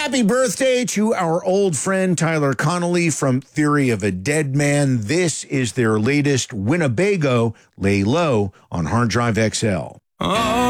Happy birthday to our old friend Tyler Connolly from Theory of a Dead Man. This is their latest Winnebago, Lay Low, on Hard Drive XL.